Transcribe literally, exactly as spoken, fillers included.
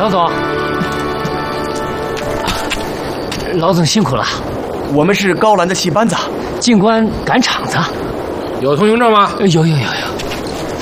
张总，老总辛苦了。 我们是高兰的戏班子， 进关赶场子。 有通行证吗？ 有有有有。